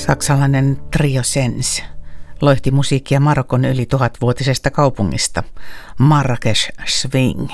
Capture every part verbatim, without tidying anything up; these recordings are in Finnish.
Saksalainen trio Sens loihti musiikkia Marokon yli tuhatvuotisesta kaupungista, Marrakesh Swing.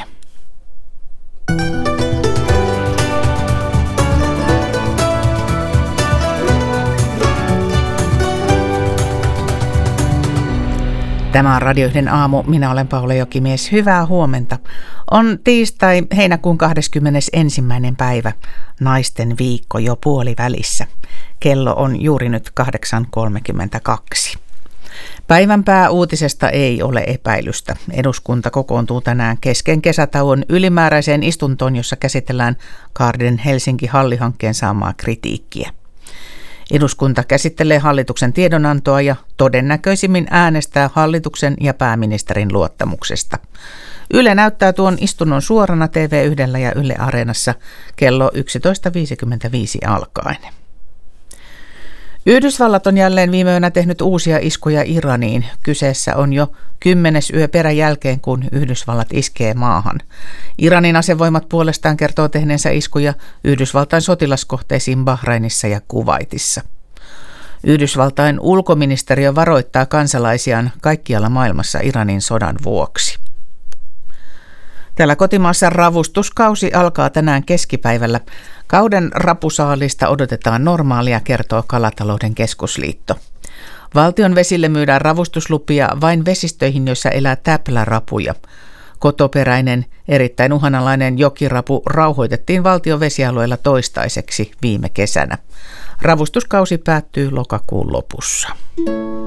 Tämä on Radio yhden aamu. Minä olen Paula Jokimies. Hyvää huomenta. On tiistai heinäkuun kahdeskymmenesensimmäinen päivä. Naisten viikko jo puolivälissä. Kello on juuri nyt kahdeksan kolmekymmentäkaksi. Päivän pääuutisesta ei ole epäilystä. Eduskunta kokoontuu tänään kesken kesätauon ylimääräiseen istuntoon, jossa käsitellään Kaarden Helsinki-Halli-hankkeen saamaa kritiikkiä. Eduskunta käsittelee hallituksen tiedonantoa ja todennäköisimmin äänestää hallituksen ja pääministerin luottamuksesta. Yle näyttää tuon istunnon suorana T V yksi ja Yle Areenassa kello yksitoista viisikymmentäviisi alkaen. Yhdysvallat on jälleen viime yönä tehnyt uusia iskuja Iraniin. Kyseessä on jo kymmenes yö peräjälkeen, kun Yhdysvallat iskee maahan. Iranin asevoimat puolestaan kertoo tehneensä iskuja Yhdysvaltain sotilaskohteisiin Bahrainissa ja Kuwaitissa. Yhdysvaltain ulkoministeriö varoittaa kansalaisiaan kaikkialla maailmassa Iranin sodan vuoksi. Täällä kotimaassa ravustuskausi alkaa tänään keskipäivällä. Kauden rapusaalista odotetaan normaalia, kertoo Kalatalouden keskusliitto. Valtion vesille myydään ravustuslupia vain vesistöihin, joissa elää täplärapuja. Kotoperäinen, erittäin uhanalainen jokirapu rauhoitettiin valtion vesialueella toistaiseksi viime kesänä. Ravustuskausi päättyy lokakuun lopussa.